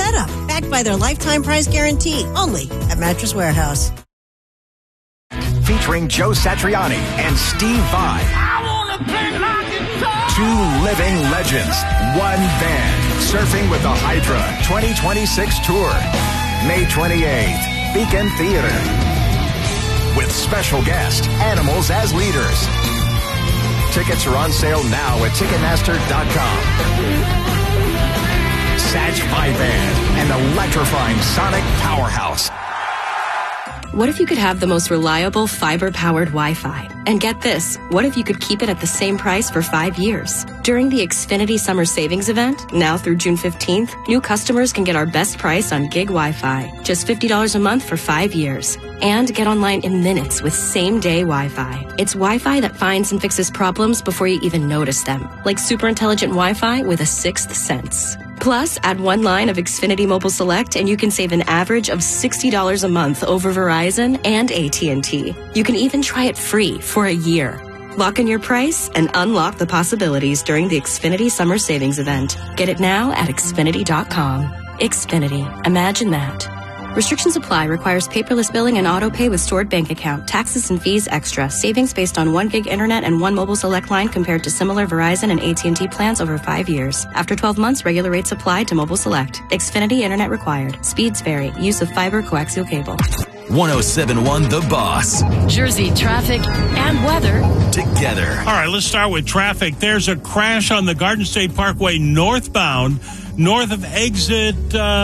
setup, backed by their lifetime price guarantee, only at Mattress Warehouse. Featuring Joe Satriani and Steve Vai. I wanna play my guitar. Two living legends, one band. Surfing with the Hydra 2026 tour. May 28th, Beacon Theater. With special guest, Animals as leaders. Tickets are on sale now at Ticketmaster.com. Satch Vai Band, an electrifying sonic powerhouse. What if you could have the most reliable fiber-powered Wi-Fi? And get this, what if you could keep it at the same price for 5 years? During the Xfinity Summer Savings Event, now through June 15th, new customers can get our best price on gig Wi-Fi, just $50 a month for 5 years. And get online in minutes with same-day Wi-Fi. It's Wi-Fi that finds and fixes problems before you even notice them, like super intelligent Wi-Fi with a sixth sense. Plus, add one line of Xfinity Mobile Select and you can save an average of $60 a month over Verizon and AT&T. You can even try it free for a year. Lock in your price and unlock the possibilities during the Xfinity Summer Savings Event. Get it now at Xfinity.com. Xfinity. Imagine that. Restrictions apply. Requires paperless billing and auto pay with stored bank account. Taxes and fees extra. Savings based on 1 gig internet and 1 mobile select line compared to similar Verizon and AT&T plans over 5 years. After 12 months, regular rates apply to mobile select. Xfinity internet required. Speeds vary. Use of fiber coaxial cable. 107.1 The Boss. Jersey traffic and weather together. All right, let's start with traffic. There's a crash on the Garden State Parkway northbound, north of exit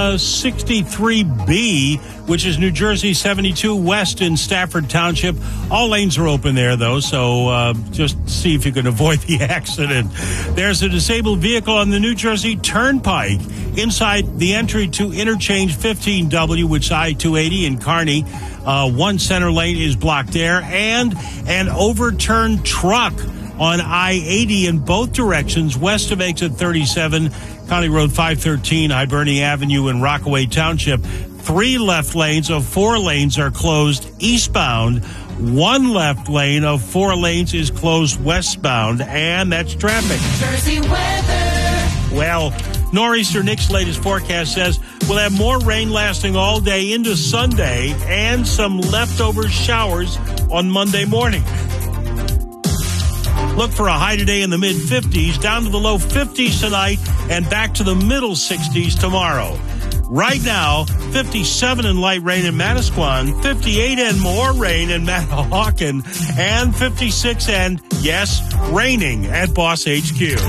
63B, which is New Jersey 72 west in Stafford Township. All lanes are open there, though, so just see if you can avoid the accident. There's a disabled vehicle on the New Jersey Turnpike inside the entry to interchange 15W, which is I-280 in Kearney. One center lane is blocked there, and an overturned truck on I-80 in both directions, west of exit 37, County Road 513, Hibernia Avenue in Rockaway Township. 3 left lanes of 4 lanes are closed eastbound. 1 left lane of 4 lanes is closed westbound, and that's traffic. Jersey weather. Well, Nor'easter Nick's latest forecast says we'll have more rain lasting all day into Sunday and some leftover showers on Monday morning. Look for a high today in the mid-50s, down to the low 50s tonight, and back to the middle 60s tomorrow. Right now, 57 and light rain in Manasquan, 58 and more rain in Manahawkin, and 56 and, yes, raining at Boss HQ.